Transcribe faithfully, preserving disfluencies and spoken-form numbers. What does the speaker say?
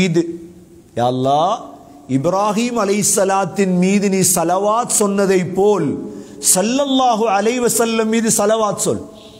மீது யா அல்லாஹ் இப்ராஹிம் அலைஹிஸ்ஸலாத்தின் மீது நீ ஸலவாத் சொன்னதை போல் ஸல்லல்லாஹு அலைஹி வஸல்லம் மீது ஸலவாத் சொல்.